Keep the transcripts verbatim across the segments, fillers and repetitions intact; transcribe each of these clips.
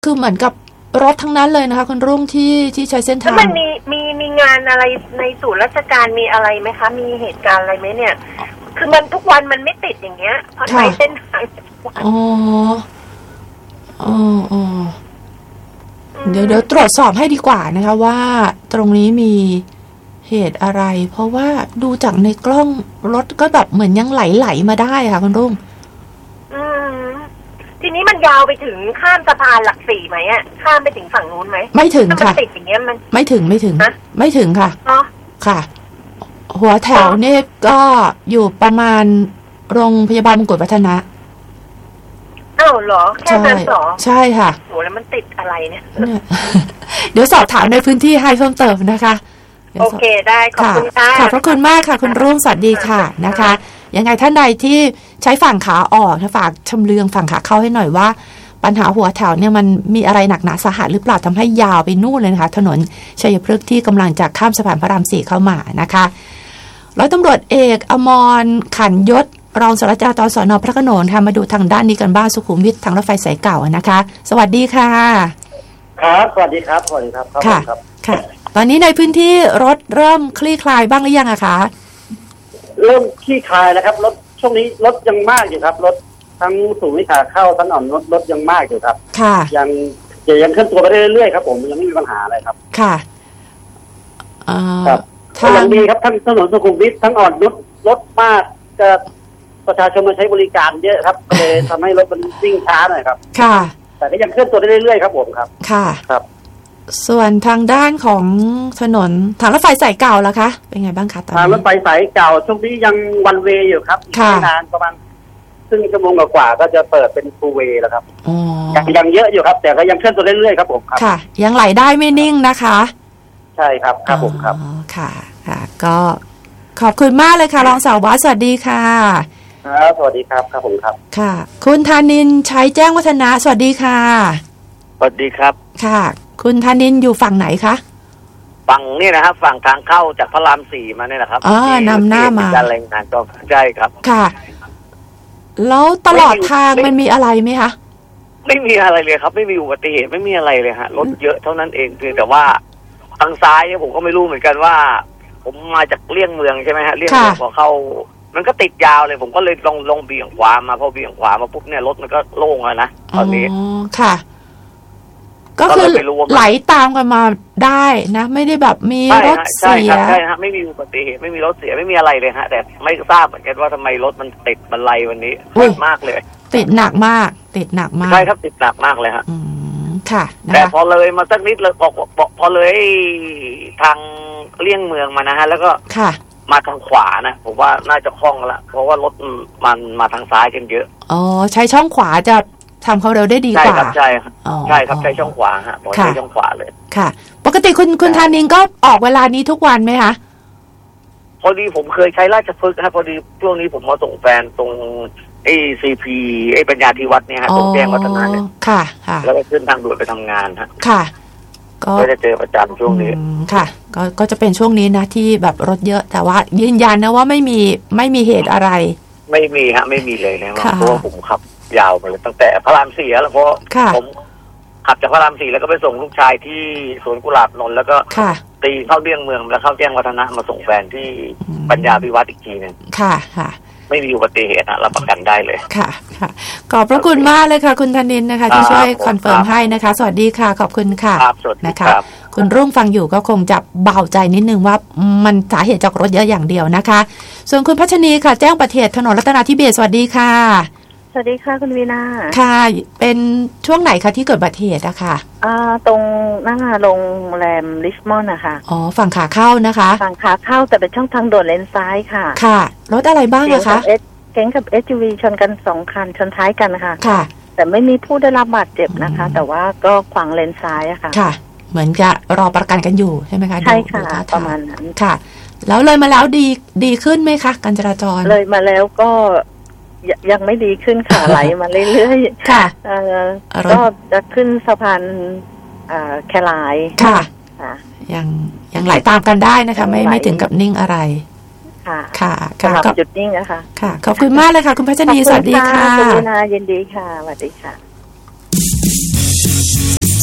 คือเหมือนกับรถทั้งนั้นเลยนะคะคุณรุ่งที่ที่ใช้เส้นทางแล้วมันมีมีมีงานอะไรในศูนย์ราชการมีอะไรไหมคะมีเหตุการณ์อะไรไหมเนี่ยคือมันทุกวันมันไม่ติดอย่างเงี้ยเพราะใช้เส้นทางอ๋ออ๋ออ๋อเดี๋ยวเดี๋ยวตรวจสอบให้ดีกว่านะคะว่าตรงนี้มีเหตุอะไรเพราะว่าดูจากในกล้องรถก็แบบเหมือนยังไหลๆมาได้ค่ะคุณรุ่งอืมทีนี้มันยาวไปถึงข้ามสะพานหลักสี่ไหมอ่ะข้ามไปถึงฝั่งนู้นไหมไม่ถึงค่ะติดอย่างเงี้ยมันไม่ถึงไม่ถึงไม่ถึงค่ะอ๋อค่ะหัวแถวเนี่ยก็อยู่ประมาณโรงพยาบาลมงกุฎวัฒนะอ้าวเหรอแค่นั้นเหรอใช่ค่ะโหแล้วมันติดอะไรเนี่ยเดี๋ยวสอบถามในพื้นที่ให้เพิ่มเติมนะคะโอเคได้ขอบคุณค่ะขอบพระคุณมากค่ะคุณรุ่งสวัสดีค่ะนะคะยังไงท่านใดที่ใช้ฝั่งขาออกฝากชำเลืองฝั่งขาเข้าให้หน่อยว่าปัญหาหัวแถวเนี่ยมันมีอะไรหนักหนาสาหัสหรือเปล่าทำให้ยาวไปนู่นเลยนะคะถนนชัยพฤกษ์ที่กำลังจะข้ามสะพานพระรามสี่เข้ามานะคะร้อยตำรวจเอกอมรขันยศรองสารวัตรจราจรสน.พระโขนงค่ะมาดูทางด้านนี้กันบ้างสุขุมวิททางรถไฟสายเก่านะคะสวัสดีค่ะครับสวัสดีครับสวัสดีครับค่ะค่ะตอนนี้ในพื้นที่รถเริ่มคลี่คลายบ้างหรือยังอะคะเริ่มคลี่คลายแล้วครับรถช่วงนี้รถยังมากอยู่ครับรถทั้งสูงวิขาเข้าทั้งอ่อนรถรถยังมากอยู่ครับค่ะยังยังเคลื่อนตัวไปเรื่อยๆครับผมยังไม่มีปัญหาอะไรครับค่ะอ่าครับทางดีครับทั้งถนนสุขุมวิททั้งอ่อนรถรถมากจะประชาชนมาใช้บริการเยอะครับเลยทำให้รถมันวิ่งช้าหน่อยครับค่ะแต่ก็ยังเคลื่อนตัวได้เรื่อยๆครับผมครับค่ะครับส่วนทางด้านของถนนทางรถไฟสายเก่าล่ะคะเป็นไงบ้างคะตอนนี้ทางรถไฟสายเก่าช่วงนี้ยังวันเวย์อยู่ครับไม่นานประมาณครึ่งชั่วโมงกว่าก็จะเปิดเป็นทูเวย์แล้วครับยังยังเยอะอยู่ครับแต่ก็ยังเคลื่อนตัวเรื่อยๆครับผมครับค่ะยังไหลได้ไม่นิ่งนะคะใช่ครับครับผมครับค่ะค่ะก็ขอบคุณมากเลยค่ะรองสารวัตรสวัสดีค่ะครับสวัสดีครับครับผมครับค่ะคุณธานินท์ชัยแจ้งวัฒนะสวัสดีค่ะสวัสดีครับค่ะคุณธานินท์อยู่ฝั่งไหนคะฝั่งนี่นะครับฝั่งทางเข้าจากพระรามสี่มาเนี่ยนะครับอ๋อนำหน้ามาการรายงานก็ใช่ครับค่ะแล้วตลอดทางมันมีอะไรไหมคะไม่มีอะไรเลยครับไม่มีอุบัติเหตุไม่มีอะไรเลยฮะรถเยอะเท่านั้นเองเพียงแต่ว่าทางซ้ายผมก็ไม่รู้เหมือนกันว่าผมมาจากเลี่ยงเมืองใช่ไหมฮะเลี่ยงเมืองพอเข้ามันก็ติดยาวเลยผมก็เลยลงลงเบี่ยงขวามาพอเบี่ยงขวามาปุ๊บเนี่ยรถมันก็โล่งแล้วนะตอนนี้อ๋อค่ะก็คือไหลตามกันมาได้นะไม่ได้แบบมีรถเสียใช่ฮะไม่มีอุบัติเหตุไม่มีรถเสียไม่มีอะไรเลยฮะแต่ไม่ทราบเหมือนกันว่าทำไมรถมันติดมันไหลวันนี้ติดมากเลยติดหนักมากติดหนักมากใช่ครับติดหนักมากเลยฮะอืมค่ะแต่พอเลยมาสักนิดเลยบอกพอเลยทางเลี่ยงเมืองมานะฮะแล้วก็ค่ะมาทางขวานะผมว่าน่าจะคล่องละเพราะว่ารถมันมาทางซ้ายกันเยอะอ๋อใช้ช่องขวาจะทำเขาเร็วได้ดีกว่าใช่ครับใช่ครับใช้ช่องขวาฮะผมใช้ช่องขวาเลยค่ะปกติคุณคุณธานินก็ออกเวลานี้ทุกวันไหมคะพอดีผมเคยใช้ราชพฤกษ์ฮะพอดีช่วงนี้ผมมาส่งแฟนตรงไอซีพีไอปัญญาธิวัฒน์เนี่ยฮะตรงแจ้งวัฒนะเนี่ยค่ะค่ะแล้วก็ขึ้นทางด่วนไปทำงานฮะค่ะก็จะเจอประจำช่วงนี้ค่ะก็ก็จะเป็นช่วงนี้นะที่แบบรถเยอะแต่ว่ายืนยันนะว่าไม่มีไม่มีเหตุอะไรไม่มีฮะไม่มีเลยนะเพราะว่าผมขับยาวมาเลยตั้งแต่พระรามสี่แล้วเพราะผมขับจากพระรามสี่แล้วก็ไปส่งลูกชายที่สวนกุหลาบนนท์แล้วก็ตีเข้าเลี่ยงเมืองแล้วเข้าแจ้งวัฒนะมาส่งแฟนที่ปัญญาภิวัฒน์อีกทีนึงค่ะค่ะไม่มีอุบัติเหตุนะรับประกันได้เลยค่ะค่ะขอบพระคุณมากเลยค่ะคุณธนินนะคะที่ช่วยคอนเฟิร์มให้นะคะสวัสดีค่ะขอบคุณค่ะนะคะคุณรุ่งฟังอยู่ก็คงจะเบาใจนิดนึงว่ามันสาเหตุจากรถเยอะอย่างเดียวนะคะส่วนคุณพัชนีค่ะแจ้งประเทศถนนรัตนาธิเบศสวัสดีค่ะสวัสดีค่ะคุณวีนาค่ะเป็นช่วงไหนคะที่เกิดอุบัติเหตุอะค่ะอ่าตรงหน้าโรงแรมริชมอนด์นะคะอ๋อฝั่งขาเข้านะคะฝั่งขาเข้าแต่เป็นช่องทางด่วนเลนซ้ายค่ะค่ะรถอะไรบ้างอะคะเก๋งกับ เอส ยู วี ชนกันสองคันชนท้ายกันนะคะค่ะแต่ไม่มีผู้ได้รับบาดเจ็บนะคะแต่ว่าก็ขวางเลนซ้ายอะค่ะค่ะเหมือนจะรอประกันกันอยู่ใช่ไหมคะใช่ค่ะประมาณนั้นค่ะแล้วเลยมาแล้วดีดีขึ้นไหมคะการจราจรเลยมาแล้วก็ยังไม่ดีขึ้นค่ะ ไหลมาเรื่อยๆค่ะก็จะขึ้นสะพานแคลายค่ะยังยังไหลตามกันได้นะคะไม่ไม่ถึงกับนิ่งอะไรค่ะค่ะสำหรับจุดนิ่งนะคะค่ะขอบคุณมากเลยค่ะคุณพัชรีสวัสดีค่ะคุณนายินดีค่ะสวัสดีค่ะ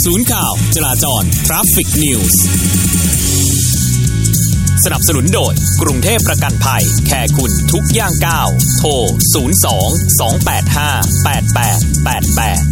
ศูนย์ข่าวจราจร Traffic News สนับสนุนโดยกรุงเทพประกันภัยแคร์คุณทุกย่างก้าวโทรศูนย์ สอง สอง แปด ห้า แปด แปด แปด แปด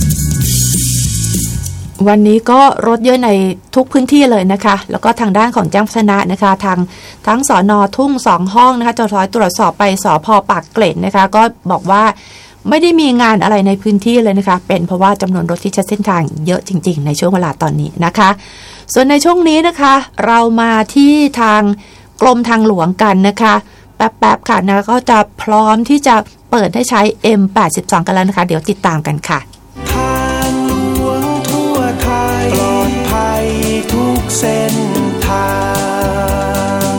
วันนี้ก็รถเยอะในทุกพื้นที่เลยนะคะแล้วก็ทางด้านของแจ้งวัฒนะนะคะทางทั้งสน.ทุ่งสองห้องนะคะจรตรวจสอบไปสภ.ปากเกร็ดนะคะก็บอกว่าไม่ได้มีงานอะไรในพื้นที่เลยนะคะเป็นเพราะว่าจำนวนรถที่ใช้เส้นทางเยอะจริงๆในช่วงเวลาตอนนี้นะคะส่วนในช่วงนี้นะคะเรามาที่ทางกรมทางหลวงกันนะคะแป๊บๆค่ะนะก็จะพร้อมที่จะเปิดให้ใช้ เอ็ม แปดสิบสอง กันแล้วนะคะเดี๋ยวติดตามกันค่ะปลอดภัยทุกเส้นทาง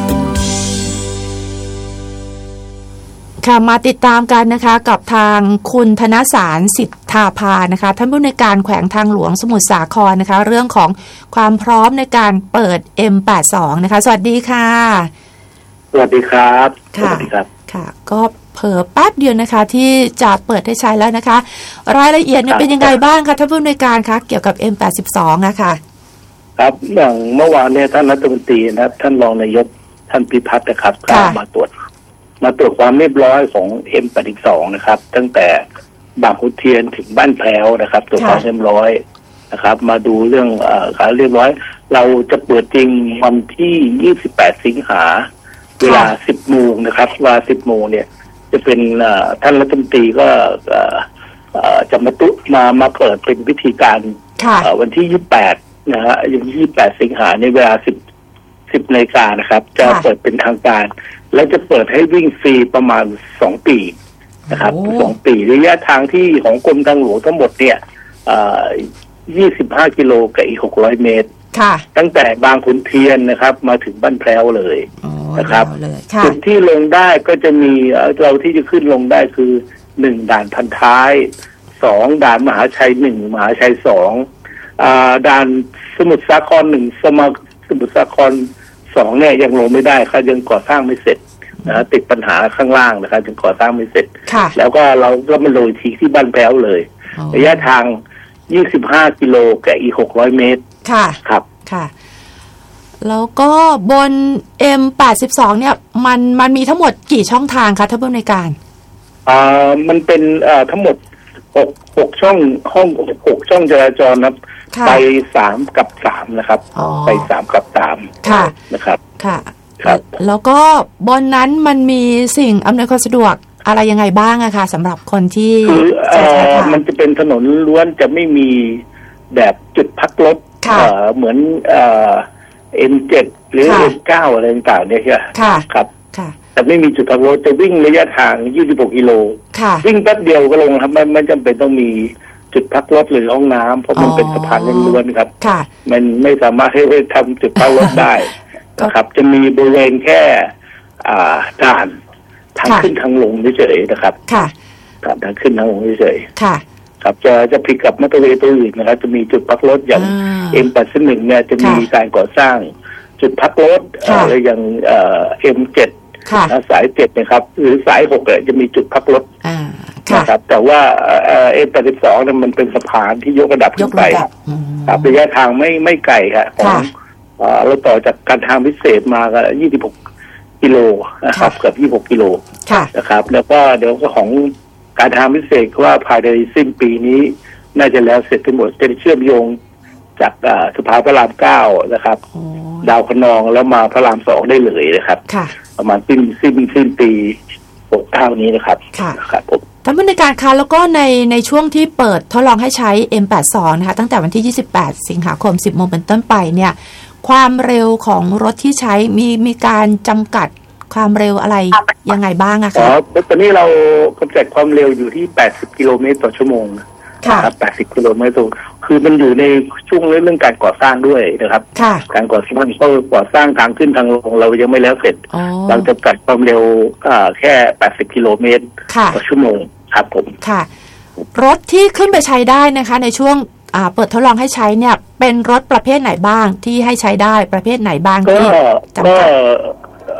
ค่ะมาติดตามกันนะคะกับทางคุณธนสารสิทธาภานะคะท่านผู้อำนวยการแขวงทางหลวงสมุทรสาครนะคะเรื่องของความพร้อมในการเปิด เอ็ม แปดสิบสอง นะคะสวัสดีค่ะสวัสดีครับสวัสดีครับค่ะก็เผลอแป๊บเดียวนะคะที่จะเปิดให้ใช้แล้วนะคะรายละเอียดเนี่ยเป็นยังไงบ้างคะท่านผู้อำนวยการคะเกี่ยวกับ เอ็ม แปดสิบสอง นะคะครับอย่างเมื่อวานเนี่ยท่านรัฐมนตรีนะท่านรองนายกท่านพิพัฒน์นะครับก็มาตรวจมาตรวจความเรียบร้อยของ เอ็ม แปดสิบสอง นะครับตั้งแต่บางขุนเทียนถึงบ้านแพ้วนะครับตรวจความเรียบร้อยนะครับมาดูเรื่องเอ่อการเรียบร้อยเราจะเปิดจริงวันที่ยี่สิบแปดสิงหาเวลา สิบโมงนะครับว่าสิบโมงเนี่ยจะเป็นท่านรัฐมนตรีก็จะมาตุมามาเปิดเป็นพิธีการวันที่ยี่สิบแปดนะฮะยี่สิบแปดสิงหาในเวลาสิบ สิบนาฬิกานะครับจะเปิดเป็นทางการและจะเปิดให้วิ่งฟรีประมาณสองปีนะครับสองปีระยะทางที่ของกรมทางหลวงทั้งหมดเนี่ยยี่สิบห้ากิโลกับอีกหกร้อยเมตรตั้งแต่บางขุนเทียนนะครับมาถึงบ้านแพร้วเลยนะครับจุดที่ลงได้ก็จะมีเราที่จะขึ้นลงได้คือหนึ่งด่านพันท้ายสองด่านมหาชัยหนึ่งมหาชัยสองด่านสมุทรสาครหนึ่งสมาสมุทรสาครสองเนี่ยยังลงไม่ได้ครับยังก่อสร้างไม่เสร็จนะติดปัญหาข้างล่างนะครับยังก่อสร้างไม่เสร็จแล้วก็เราก็มาโรยทีที่บ้านแพ้วเลยระยะทางยี่สิบห้ากิโลกับอีกหกร้อยเมตรค่ะครับค่ะแล้วก็บน เอ็ม แปดสิบสอง เนี่ยมันมันมีทั้งหมดกี่ช่องทางคะท่านผู้อำนวยการอ่ามันเป็นอ่าทั้งหมดหก หกช่องห้องหกช่องจราจรนะครับไปสามกับสามนะครับไปสามกับสามค่ะนะครับค่ะครับแล้วก็บนนั้นมันมีสิ่งอำนวยความสะดวกอะไรยังไงบ้างอะคะสำหรับคนที่คือเอ่อมันจะเป็นถนนล้วนจะไม่มีแบบจุดพักรถเอ่อเหมือนเอ่อ เอ็ม เจ็ด หรือ เอ็ม เก้า อะไรต่างๆเนี่ยใช่ครับแต่ไม่มีจุดพักรถจะวิ่งระยะทางยี่สิบหกกิโลวิ่งแป๊บเดียวก็ลงครับไม่ไม่จำเป็นต้องมีจุดพักรถหรือห้องน้ำเพราะมันเป็นสะพานล้วนๆครับมันไม่สามารถให้ทำจุดพักรถได้นะครับจะมีบริเวณแค่อ่าด่านทางขึ้นทางลงเฉยๆนะครับค่ะทางขึ้นทางลงเฉยๆค่ะครับจะจะพลิกกับมอเตอร์เวย์ตัวอื่นนะครับจะมีจุดพักรถอย่าง เอ็ม แปดสิบเอ็ด เนี่ยจะมีการก่อสร้างจุดพักรถอะไรอย่างเอ่อ เอ็ม เจ็ด สายเจ็ดนะครับหรือสายหกเนี่ยจะมีจุดพักรถนะครับแต่ว่าเอ่อ เอ็ม แปดสิบสอง เนี่ยมันเป็นสะพานที่ยกระดับขึ้นไปครับระยะทางไม่ไม่ไกลครับของเราต่อจากการทางพิเศษมาก็ยี่สิบหกกิโลนะครับเกือบยี่สิบหกกิโลนะครับแล้วก็เดี๋ยวก็ของการทางพิเศษว่าภายในสิ้นปีนี้น่าจะแล้วเสร็จทั้งหมดจะเชื่อมโยงจากสะพานพระรามเก้านะครับดาวคะนองแล้วมาพระรามสองได้เลยนะครับประมาณสิ้นสิ้นสิ้นปีหกเก้านี้นะครับครับผมท่านผู้อำนวยการคะแล้วก็ในในช่วงที่เปิดทดลองให้ใช้ เอ็ม แปดสิบสอง นะคะตั้งแต่วันที่ยี่สิบแปดสิงหาคม สิบโมงเป็นต้นไปเนี่ยความเร็วของรถที่ใช้มีมีการจำกัดความเร็วอะไรยังไงบ้างอะคะอ๋อตอนนี้เรากำจัดความเร็วอยู่ที่แปดสิบกิโลเมตรต่อชั่วโมงครับแปดสิบกิโลเมตรต่อคือมันอยู่ในช่วงเรื่องการก่อสร้างด้วยนะครับการก่อสร้างก็ก่อสร้างทางขึ้นทางลงเรายังไม่แล้วเสร็จเราจำกัดความเร็วแค่แปดสิบกิโลเมตรต่อชั่วโมงครับผมค่ะรถที่ขึ้นไปใช้ได้นะคะในช่วงเปิดทดลองให้ใช้เนี่ยเป็นรถประเภทไหนบ้างที่ให้ใช้ได้ประเภทไหนบ้างที่จำกัด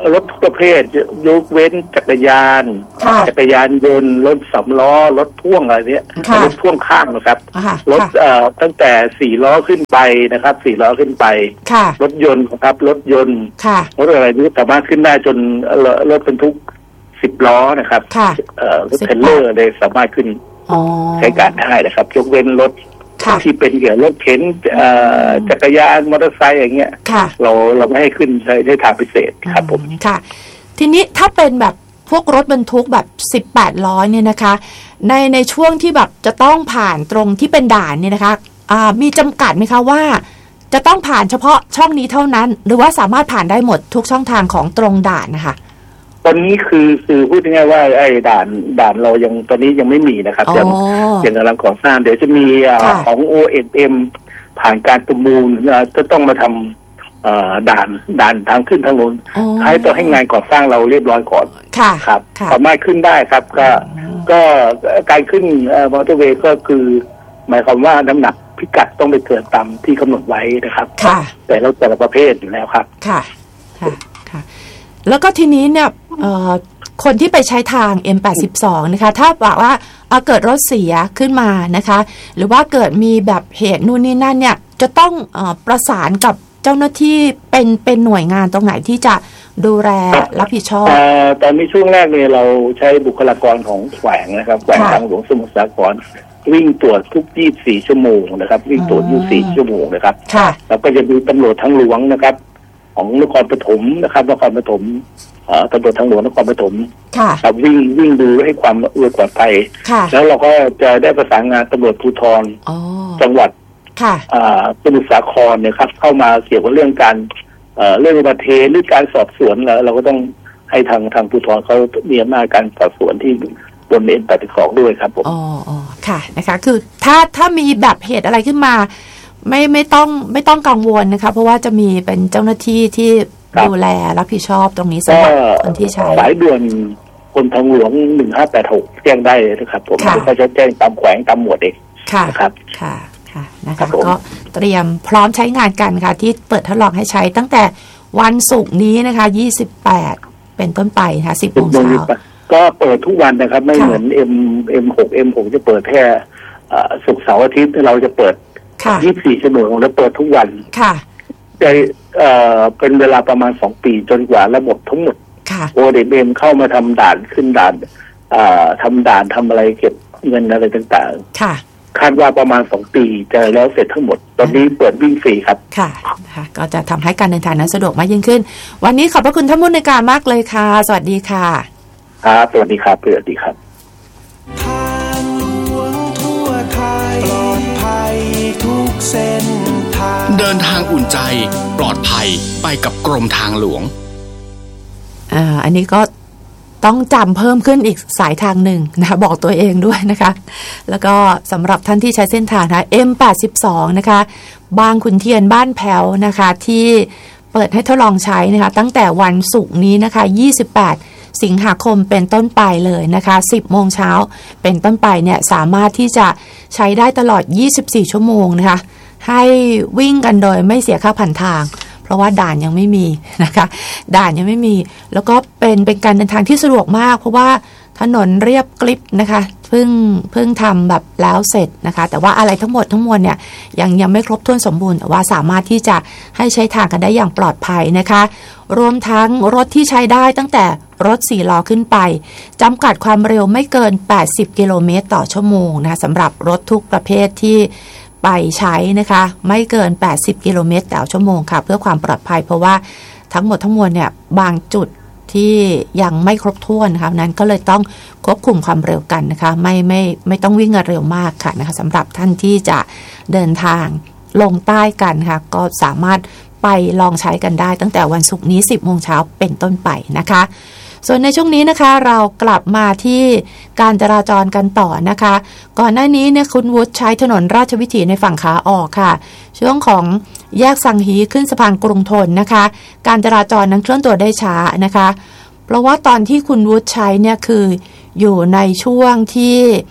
รถทุกประเภทยกเว้นจักรยานจักรยานยนต์รถสำล้อรถพ่วงอะไรเนี้ยรถพ่วงข้างนะครับรถเอ่อตั้งแต่สี่ล้อขึ้นไปนะครับสี่ล้อขึ้นไปรถยนต์ครับรถยนต์รถอะไรนี้สามารถขึ้นได้จนรถบรรทุกสิบล้อนะครับเอ่อรถเทรลเลอร์ได้สามารถขึ้นใช้การได้นะครับยกเว้นรถที่เป็นเกี่ยวกับรถเข็นจักรยานมอเตอร์ไซค์อย่างเงี้ยเราเราไม่ให้ขึ้นใช้ใช้ทางพิเศษครับผมค่ะทีนี้ถ้าเป็นแบบพวกรถบรรทุกแบบสิบแปดล้อเนี่ยนะคะในในช่วงที่แบบจะต้องผ่านตรงที่เป็นด่านเนี่ยนะคะมีจำกัดไหมคะว่าจะต้องผ่านเฉพาะช่องนี้เท่านั้นหรือว่าสามารถผ่านได้หมดทุกช่องทางของตรงด่านนะคะตอนนี้คือคือพูดง่ายๆว่าไอ้ด่านด่านเรายังตอนนี้ยังไม่มีนะครับยังยังกำลังก่อสร้างเดี๋ยวจะมีของ โอ เอส เอ็ม ผ่านการประมูลจะต้องมาทำด่านด่านทางขึ้นทางลงให้ต้องให้งานก่อสร้างเราเรียบร้อยก่อนครับสามารถขึ้นได้ครับก็ก็การขึ้นมอเตอร์เวย์ก็คือหมายความว่าน้ำหนักพิกัดต้องไปเกินตามที่กำหนดไว้นะครับแต่เราแต่ละประเภทอยู่แล้วครับค่ะค่ะค่ะแล้วก็ทีนี้เนี่ยคนที่ไปใช้ทาง เอ็ม แปดสิบสอง นะคะถ้าบอกว่าเกิดรถเสียขึ้นมานะคะหรือว่าเกิดมีแบบเหตุนู่นนี่นั่นเนี่ยจะต้องเอ่อประสานกับเจ้าหน้าที่เป็นเป็นหน่วยงานตรงไหนที่จะดูแลรับผิดชอบตอนนี้ช่วงแรกเนี่ยเราใช้บุคลากรของแขวงนะครับแขวงทางหลวงสมุทรสาครวิ่งตรวจทุกยี่สิบสี่ชั่วโมงนะครับวิ่งตรวจยี่สิบสี่ชั่วโมงนะครับแล้วก็จะมีตำรวจทางหลวงนะครับของนครปฐมนะครับนครปฐมตำรวจทางหลวงนครปฐมครับวิ่งวิ่งดูให้ความปลอดภัยแล้วเราก็จะได้ประสานงานตำรวจภูธรจังหวัดสมุทรสาครเนี่ยครับเข้ามาเกี่ยวกับเรื่องการเรื่องอุบัติเหตุหรือการสอบสวนแล้วเราก็ต้องให้ทางทางภูธรเขามีอำนาจการสอบสวนที่บน เอ็ม แปดสิบสองด้วยครับผมอ๋อค่ะนะคะคือถ้าถ้ามีแบบเหตุอะไรขึ้นมาไม่ไม่ต้องไม่ต้องกังวลนะคะเพราะว่าจะมีเป็นเจ้าหน้าที่ที่ดูแลรับผิดชอบตรงนี้สำหรับคนที่ใช้สายด่วนคนทางหลวงหนึ่งห้าแปดหกแจ้งได้นะครับผมเขาจะแจ้งตามแขวงตามหมวดเองนะครับค่ะค่ะนะคะก็เตรียมพร้อมใช้งานกันค่ะที่เปิดทดลองให้ใช้ตั้งแต่วันศุกร์นี้นะคะยี่สิบแปดเป็นต้นไปค่ะสิบโมงเช้าก็เปิดทุกวันนะครับไม่เหมือน M เอ็ม หก เอ็ม หกจะเปิดแค่ศุกร์เสาร์อาทิตย์เราจะเปิดยี่สิบสี่ชั่วโมงแล้วเปิดทุกวันค่ะจะเอ่อเป็นเวลาประมาณสองปีจนกว่าระบบทั้งหมดโอเดเมเข้ามาทำด่านขึ้นด่านอ่าทำด่านทำอะไรเก็บเงินอะไรต่างๆค่ะคาดว่าประมาณสองปีจะแล้วเสร็จทั้งหมดตอนนี้เปิดวิ่งฟรีครับค่ะค่ะก็จะทำให้การเดินทางนั้นสะดวกมากยิ่งขึ้นวันนี้ขอบพระคุณท่านผู้อำนวยการมากเลยค่ะสวัสดีค่ะครับสวัสดีครับสวัสดีครับทางหลวงทั่วไทยปลอดภัยทุกเส้นทางเดินทางอุ่นใจปลอดภัยไปกับกรมทางหลวงอ่าอันนี้ก็ต้องจำเพิ่มขึ้นอีกสายทางหนึ่งนะบอกตัวเองด้วยนะคะแล้วก็สำหรับท่านที่ใช้เส้นทางนะ เอ็ม แปดสิบสอง นะคะบางขุนเทียนบ้านแพ้วนะคะที่เปิดให้ทดลองใช้นะคะตั้งแต่วันศุกร์นี้นะคะยี่สิบแปดสิงหาคมเป็นต้นไปเลยนะคะสิบโมงเช้าเป็นต้นไปเนี่ยสามารถที่จะใช้ได้ตลอดยี่สิบสี่ชั่วโมงนะคะให้วิ่งกันโดยไม่เสียค่าผ่านทางเพราะว่าด่านยังไม่มีนะคะด่านยังไม่มีแล้วก็เป็นเป็นการเดินทางที่สะดวกมากเพราะว่าถนนเรียบกริบนะคะเพิ่งเพิ่งทำแบบแล้วเสร็จนะคะแต่ว่าอะไรทั้งหมดทั้งมวลเนี่ยยังยังไม่ครบถ้วนสมบูรณ์แต่ว่าสามารถที่จะให้ใช้ทางกันได้อย่างปลอดภัยนะคะรวมทั้งรถที่ใช้ได้ตั้งแต่รถสี่ล้อขึ้นไปจำกัดความเร็วไม่เกินแปดสิบกิโลเมตรต่อชั่วโมงนะคะสำหรับรถทุกประเภทที่ไปใช้นะคะไม่เกินแปดสิบกิโลเมตรต่อชั่วโมงค่ะเพื่อความปลอดภัยเพราะว่าทั้งหมดทั้งมวลเนี่ยบางจุดที่ยังไม่ครบถ้วนนะคะนั้นก็เลยต้องควบคุมความเร็วกันนะคะไม่ไม่ไม่ต้องวิ่งเร็วมากค่ะนะคะสำหรับท่านที่จะเดินทางลงใต้กันค่ะก็สามารถไปลองใช้กันได้ตั้งแต่วันศุกร์นี้สิบโมงเช้าเป็นต้นไปนะคะส่วนในช่วงนี้นะคะเรากลับมาที่การจราจรกันต่อนะคะก่อนหน้านี้เนี่ยคุณวุฒิใช้ถนนราชวิถีในฝั่งขาออกค่ะช่วงของแยกสังฮีขึ้นสะพานกรุงธนนะคะการจราจรนั้นเคลื่อนตัวได้ช้านะคะเพราะว่าตอนที่คุณวุฒิใช้เนี่ยคืออยู่ในช่วงที่เ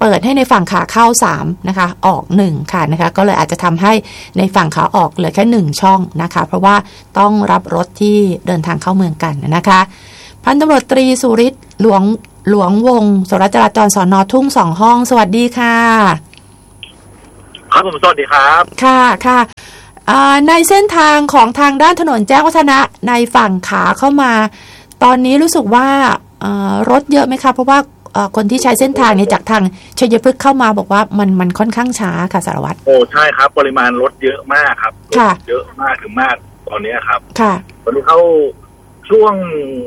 เปิดให้ในฝั่งขาเข้าสามนะคะออกหนึ่งค่ะนะคะก็เลยอาจจะทำให้ในฝั่งขาออกเหลือแค่หนึ่งช่องนะคะเพราะว่าต้องรับรถที่เดินทางเข้าเมืองกันนะคะพันตำรวจตรีสุริศหลวงหลวงวงศ์สารวัตรจราจรสน.ทุ่งสองห้องสวัสดีค่ะครับผมสวัสดีครับค่ะค่ะในเส้นทางของทางด้านถนนแจ้งวัฒนะในฝั่งขาเข้ามาตอนนี้รู้สึกว่ารถเยอะไหมคะเพราะว่าคนที่ใช้เส้นทางเนี่ยจากทางชัยพฤกษ์เข้ามาบอกว่ามันมันค่อนข้างช้าค่ะสารวัตรโอ้ใช่ครับปริมาณรถเยอะมากครับเยอะมากถึงมากตอนนี้ครับค่ะตอนนี้เข้าช่วง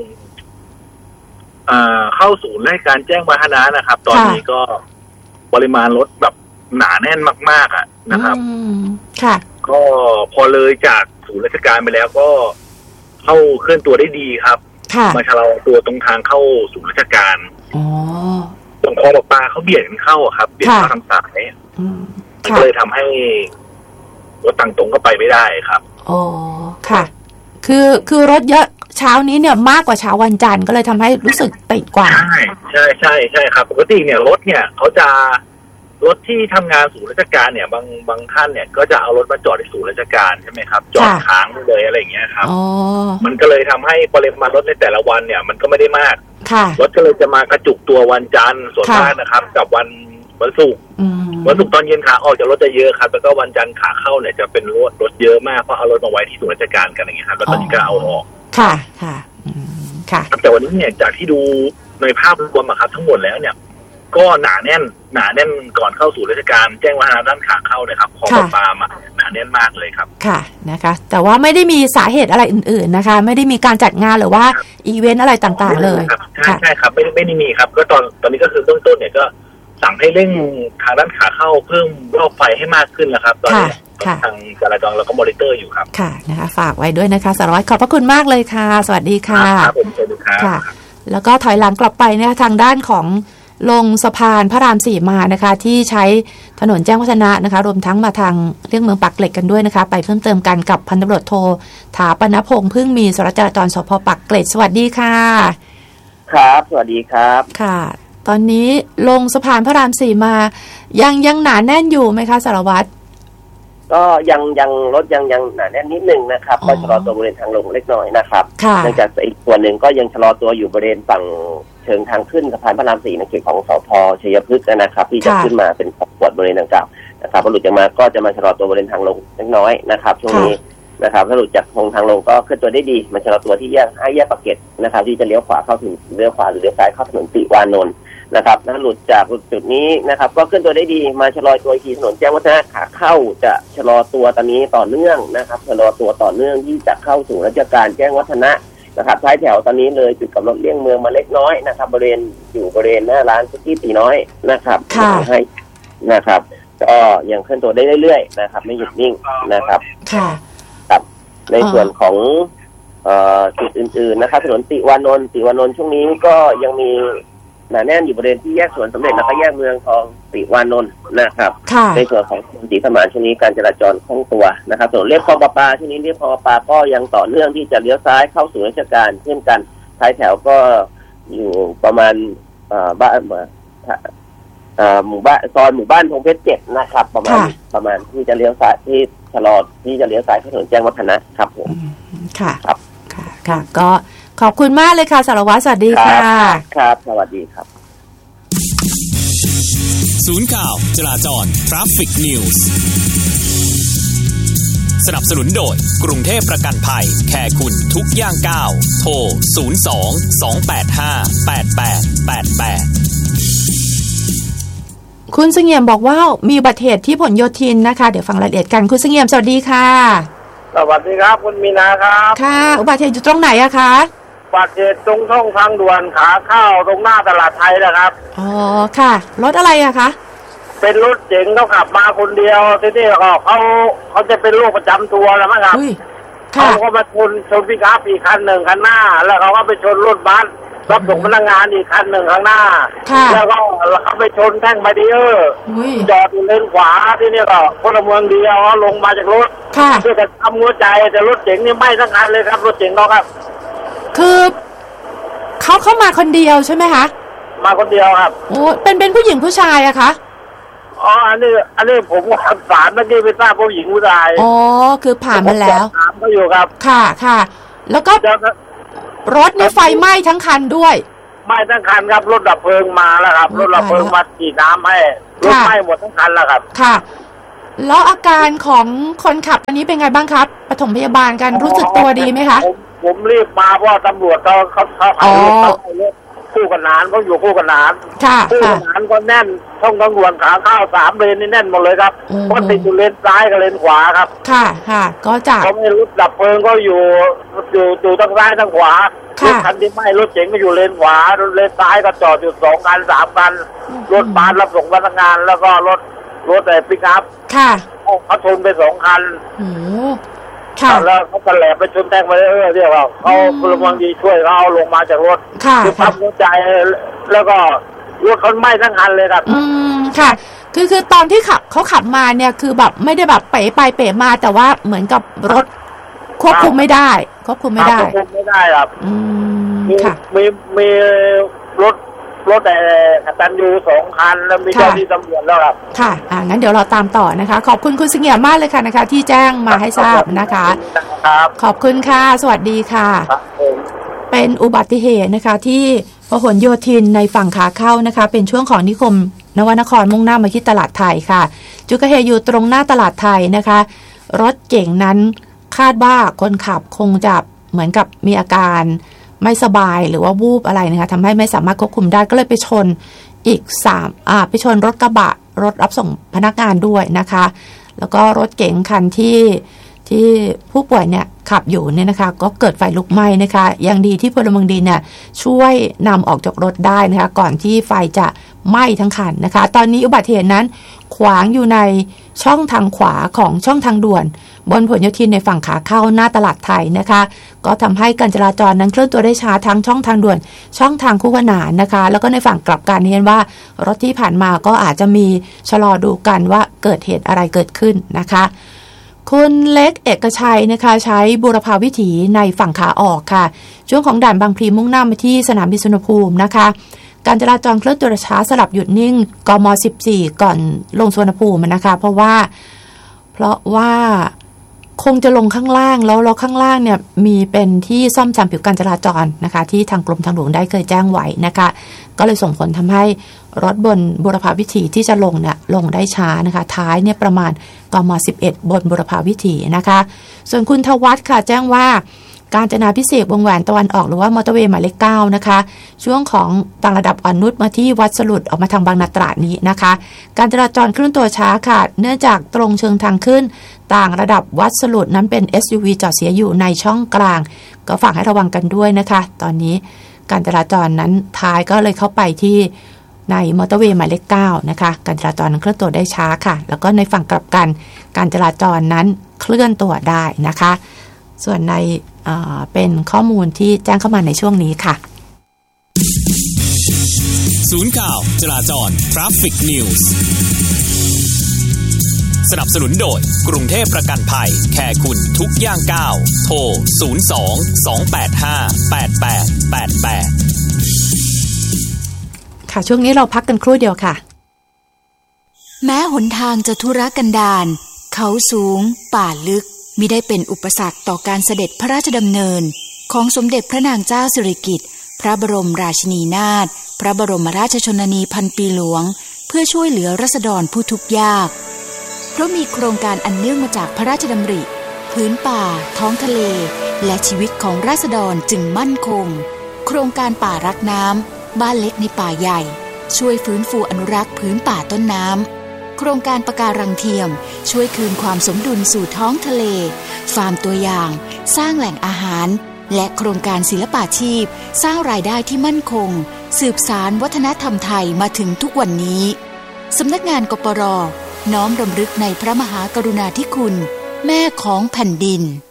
เข้าศูนย์ราชการแจ้งวัฒนะนะครับตอนนี้ก็ปริมาณรถแบบหนาแน่นมากๆอ่ะนะครับค่ะก็พอเลยจากศูนย์ราชการไปแล้วก็เข้าเคลื่อนตัวได้ดีครับมาชะลอตัวตรงทางเข้าศูนย์ราชการตรงคลองประปาเขาเบียดกันเข้าครับเบียดเข้าทางสายมันก็เลยทำให้รถต่างตรงก็ไปไม่ได้ครับอ๋อค่ะคือคือรถเยอะเช้านี้เนี่ยมากกว่าเช้าวันจันทร์ก็เลยทำให้รู้สึกติดกว่าใช่ใช่ใช่ใช่ครับปกติเนี่ยรถเนี่ยเขาจะรถที่ทำงานศูนย์ราชการเนี่ยบางบางท่านเนี่ยก็จะเอารถมาจอดในศูนย์ราชการใช่ไหมครับจอดค้างเลยอะไรอย่างเงี้ยครับมันก็เลยทำให้ปริมาณรถในแต่ละวันเนี่ยมันก็ไม่ได้มากรถก็เลยจะมากระจุกตัววันจันทร์ส่วนมากนะครับกับวันวันศุกร์วันศุกร์ตอนเย็นขาออกจะรถจะเยอะครับแล้วก็วันจันทร์ขาเข้าเนี่ยจะเป็นรถรถเยอะมากเพราะเอารถมาไว้ที่ศูนย์ราชการกันอย่างเงี้ยครับแล้วตอนนี้ก็เอาออกค่ะค่ะค่ะแต่วันนี้เนี่ยจากที่ดูในภาพรวมอะครับทั้งหมดแล้วเนี่ยก็หนาแน่นหนาแน่นก่อนเข้าสู่ราชการแจ้งวัฒนะด้านขาเข้าเลยครับของปลามาหนาแน่นมากเลยครับค่ะนะคะแต่ว่าไม่ได้มีสาเหตุอะไรอื่นๆนะคะไม่ได้มีการจัดงานหรือว่าอีเวนต์อะไรต่างๆเลยใช่ใช่ครับไม่ไม่ได้มีครับก็ตอนตอนนี้ก็คือเบื้องต้นเนี่ยก็สั่งให้เร่งทางด้านขาเข้าเพิ่มรอบไฟให้มากขึ้นแล้วครับตอนนี้ทางจราจรเราก็มอนิเตอร์อยู่ครับค่ะนะคะฝากไว้ด้วยนะคะสารวัตรขอบพระคุณมากเลยค่ะสวัสดีค่ะครับผมสวัสดีครับค่ะแล้วก็ถอยหลังกลับไปเนี่ยทางด้านของลงสะพานพระรามสี่มานะคะที่ใช้ถนนแจ้งวัฒนะนะคะรวมทั้งมาทางเลี่ยงเมืองปากเกร็ดกันด้วยนะคะไปเพิ่มเติมกันกับพันตำรวจโทถาปนพงษ์พึ่งมีสารวัตรจราจรสภ.ปากเกร็ดสวัสดีค่ะครับสวัสดีครับค่ะตอนนี้ลงสะพานพระรามสี่มายังยังหนาแน่นอยู่ไหมคะสารวัตรก็ยังยังรถยังยังหนาแน่นนิดนึงนะครับก็ชะลอตัวบริเวณทางลงเล็กน้อยนะครับเนื่องจากอีกส่วนหนึ่งก็ยังชะลอตัวอยู่บริเวณฝั่งเชิงทางขึ้นสะพานพระรามสี่ในเขตของสภ.ชัยพฤกษ์นะครับที่จะขึ้นมาเป็นขวดบริเวณดังกล่าวนะครับพอหลุดจากมาก็จะมาชะลอตัวบริเวณทางลงเล็กน้อยนะครับช่วงนี้นะครับถ้าหลุดจากทางทางลงก็เคลื่อนตัวได้ดีมาชะลอตัวที่แยกห้าแยกปากเกร็ดนะครับที่จะเลี้ยวขวาเข้าถึงเลี้ยวขวาหรือเลี้ยวซ้ายเข้าถนนติวานนท์นะครับถ้าหลุดจากจุดนี้นะครับก็เคลื่อนตัวได้ดีมาชะลอตัวที่ถนนแจ้งวัฒนะขาเข้าจะชะลอตัวตอนนี้ต่อเนื่องนะครับชะลอตัวต่อเนื่องที่จะเข้าสู่ราชการแจ้งวัฒนะนะครับท้ายแถวตอนนี้เลยจุดกับรถเลี่ยงเมืองมาเล็กน้อยนะครับบริเวณอยู่บริเวณหน้าร้านซุกี้ตีน้อยนะครับให้นะครับก็ยังเคลื่อนตัวได้เรื่อยๆนะครับไม่หยุดนิ่งนะครับค่ะครับในส่วนของจุดอื่นๆนะครับถนนติวานนท์ติวานนท์ช่วงนี้ก็ยังมีหนาแน่นอยู่บริเวณที่แยกสวนสมเด็จแล้วก็แยกเมืองทองติวานนท์นะครับในส่วนของศรีสมานช่วงนี้การจราจรคล่องตัวนะครับส่วนเรียบคลองประปาช่วงนี้เรียบคลองประปาก็ยังต่อเนื่องที่จะเลี้ยวซ้ายเข้าสู่ราชการเช่นกันท้ายแถวก็อยู่ประมาณบ้านหมู่บ้านซอยหมู่บ้านพงเพชรเจ็ดนะครับประมาณประมาณที่จะเลี้ยวซ้ายที่ชะลอที่จะเลี้ยวซ้ายถนนแจ้งวัฒนะครับผมค่ะครับค่ะค่ะก็ขอบคุณมากเลยค่ะสารวัตรสวัสดีค่ะครับสวัสดีครับศูนย์ข่าวจราจร Traffic News สนับสนุนโดยกรุงเทพประกันภัยแคร์คุณทุกย่างก้าวโทรศูนย์ สอง สอง แปด ห้า แปด แปด แปด แปดคุณเสงี่ยมบอกว่ามีอุบัติเหตุที่ผลโยธินนะคะเดี๋ยวฟังรายละเอียดกันคุณเสงี่ยมสวัสดีค่ะสวัสดีครับคุณมีนาครับค่ะอุบัติเหตุอยู่ตรงไหนอะคะอุบัติเหตุตรงช่องทางด่วนขาเข้าตรงหน้าตลาดไทยนะครับอ๋อค่ะรถอะไรอะคะเป็นรถเจ๋งเขาขับมาคนเดียวที่นี่ก็เขาเขาจะเป็นโรคประจำตัวแล้วมั้งครับเขาก็มาชนชนพิกอัพอีกคันหนึ่งคันหน้าแล้วเขาก็ไปชนรถบัสรับส่งพนักงานอีกคันหนึ่งข้างหน้าแล้วก็เขาไปชนแท่งบารีเออร์จอดอยู่เลนขวาที่นี่ก็พลเมืองดีเขาลงมาจากรถเพื่อจะทำหัวใจแต่รถเจ๋งนี่ไม่ทั้งคันเลยครับรถเจ๋งเขาครับคือเขาเข้ามาคนเดียวใช่ไหมคะมาคนเดียวครับโอ้เป็นเป็นผู้หญิงผู้ชายอะคะอ๋ออันนี้อันนี้ผมขับสารเมื่อกี้ไปทราบผู้หญิงผู้ชายอ๋อคือผ่านมาแล้วถามเขาอยู่ครับค่ะค่ะแล้วก็รถเนี่ยไฟไหม้ทั้งคันด้วยไหม้ทั้งคันครับรถดับเพลิงมาแล้วครับรถดับเพลิงมาฉีดน้ำให้รถไหม้หมดทั้งคันแล้วครับค่ะแล้วอาการของคนขับอันนี้เป็นไงบ้างครับปฐมพยาบาลกันรู้สึกตัวดีไหมคะผมผมรีบมาเพราะตำรวจเขาเขาเขาถ่ายรถเขาคู่กันนานเขาอยู่คู่กันนานคู่กันนานก็แน่นช่องทางด่วนขาเข้าสามเลนนี่แน่นหมดเลยครับเพราะติดอยู่เลนซ้ายกับเลนขวาครับค่ะค่ะก็จากเขาไม่รู้ดับเพลิงก็อยู่อยู่อยู่ทางซ้ายทางขวารถคันที่ไหม้รถเก๋งก็อยู่เลนขวารถเลนซ้ายก็จอดอยู่สองคันสามคันรถบัสรับส่งพนักงานแล้วก็รถรถแต่ปิกอัพค่ะเขาชนไปสองคันโอ้ค่ะแล้วเขาก็แหลกไปชนแทงไปเรื่อยๆเรียกว่าเขาพลเมืองดีช่วยเขาเอาลงมาจากรถคือปั๊มหัวใจแล้วก็รถเขาไหม้ทั้งคันเลยครับอืมค่ะคือคือตอนที่ขับเขาขับมาเนี่ยคือแบบไม่ได้แบบเป๋ไปเป๋มาแต่ว่าเหมือนกับรถควบคุมไม่ได้ควบคุมไม่ได้ควบคุมไม่ได้ครับอืมค่ะมีมีรถรถแต่กตัญญูสองคันแล้วมีเจ้าที่ตำรวจแล้วครับค่ะอ่างั้นเดี๋ยวเราตามต่อนะคะขอบคุณคุณสิงห์เหี่ยมมากเลยค่ะนะคะที่แจ้งมาให้ทราบนะคะครับขอบคุณค่ะสวัสดีค่ะเป็นอุบัติเหตุนะคะที่พหลโยธินในฝั่งขาเข้านะคะเป็นช่วงของนิคมนวนครมุ่งหน้ามาที่ตลาดไทยค่ะจุดเกิดเหตุอยู่ตรงหน้าตลาดไทยนะคะรถเก๋งนั้นคาดว่าคนขับคงจะเหมือนกับมีอาการไม่สบายหรือว่าวูบอะไรนะคะทำให้ไม่สามารถควบคุมได้ก็เลยไปชนอีกสามอ่าไปชนรถกระบะรถรับส่งพนักงานด้วยนะคะแล้วก็รถเก๋งคันที่ที่ผู้ป่วยเนี่ยขับอยู่เนี่ยนะคะก็เกิดไฟลุกไหม้นะคะยังดีที่พลเมืองดีเนี่ยช่วยนำออกจากรถได้นะคะก่อนที่ไฟจะไหม้ทั้งคันนะคะตอนนี้อุบัติเหตุนั้นขวางอยู่ในช่องทางขวาของช่องทางด่วนบนพหลโยธินในฝั่งขาเข้าหน้าตลาดไทยนะคะก็ทำให้การจราจรนั้นเคลื่อนตัวได้ช้าทั้งช่องทางด่วนช่องทางคู่ขนานนะคะแล้วก็ในฝั่งกลับกันเห็นว่ารถที่ผ่านมาก็อาจจะมีชะลอดูกันว่าเกิดเหตุอะไรเกิดขึ้นนะคะคุณเล็กเอกชัยนะคะใช้บูรพาวิถีในฝั่งขาออกค่ะช่วงของด่านบางพลีมุ่งหน้าไปที่สนามบินสุวรรณภูมินะคะการจราจรเคลื่อนตัวช้าสลับหยุดนิ่งกมสิบสี่ก่อนลงสุวรรณภูมินะคะเพราะว่าเพราะว่าคงจะลงข้างล่างแล้วแล้วข้างล่างเนี่ยมีเป็นที่ซ่อมแซมผิวการจราจรนะคะที่ทางกรมทางหลวงได้เคยแจ้งไว้นะคะก็เลยส่งผลทำให้รถบนบูรพาวิถีที่จะลงเนี่ยลงได้ช้านะคะท้ายเนี่ยประมาณกมสิบเอ็ดบนบูรพาวิถีนะคะส่วนคุณทวัฒน์ค่ะแจ้งว่าการจนาพิเศษวงแหวนตะวันออกหรือว่ามอเตอร์เวย์หมายเลขเก้านะคะช่วงของต่างระดับอ่อนนุชมาที่วัดสลุดออกมาทางบางนาตราดนี้นะคะการจราจรเคลื่อนตัวช้าค่ะเนื่องจากตรงเชิงทางขึ้นต่างระดับวัดสลุดนั้นเป็น เอส ยู วี จอดเสียอยู่ในช่องกลางก็ฝากให้ระวังกันด้วยนะคะตอนนี้การจราจรนั้นท้ายก็เลยเข้าไปที่ในมอเตอร์เวย์หมายเลขเก้านะคะการจราจรนั้นเคลื่อนตัวได้ช้าค่ะแล้วก็ในฝั่งกลับกันการจราจรนั้นเคลื่อนตัวได้นะคะส่วนในเป็นข้อมูลที่แจ้งเข้ามาในช่วงนี้ค่ะศูนย์ข่าวจราจร Traffic News สนับสนุนโดยกรุงเทพประกันภัยแค่คุณทุกย่างก้าวโทรศูนย์ สอง สอง แปด ห้า แปด แปด แปด แปดค่ะช่วงนี้เราพักกันครู่เดียวค่ะแม้หนทางจะทุรกันดารเขาสูงป่าลึกมิได้เป็นอุปสรรคต่อการเสด็จพระราชดำเนินของสมเด็จพระนางเจ้าสิริกิติ์พระบรมราชินีนาถพระบรมราชชนนีพันปีหลวงเพื่อช่วยเหลือราษฎรผู้ทุกข์ยากเพราะมีโครงการอันเนื่องมาจากพระราชดำริพื้นป่าท้องทะเลและชีวิตของราษฎรจึงมั่นคงโครงการป่ารักน้ำบ้านเล็กในป่าใหญ่ช่วยฟื้นฟูอนุรักษ์พื้นป่าต้นน้ำโครงการปะการังเทียมช่วยคืนความสมดุลสู่ท้องทะเลฟาร์มตัวอย่างสร้างแหล่งอาหารและโครงการศิลปาชีพสร้างรายได้ที่มั่นคงสืบสานวัฒนธรรมไทยมาถึงทุกวันนี้สำนักงานกปร.น้อมรำลึกในพระมหากรุณาธิคุณแม่ของแผ่นดิน